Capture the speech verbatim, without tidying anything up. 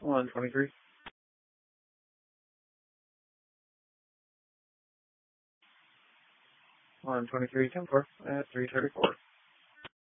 one twenty-three. one twenty-three, ten four at three thirty-four.